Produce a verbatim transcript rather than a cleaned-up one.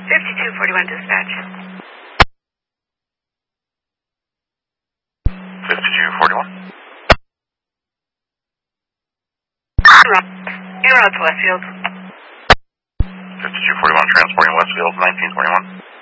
fifty-two forty-one dispatch. fifty-two forty-one. You're out to Westfield. fifty-two forty-one transporting Westfield, nineteen twenty-one.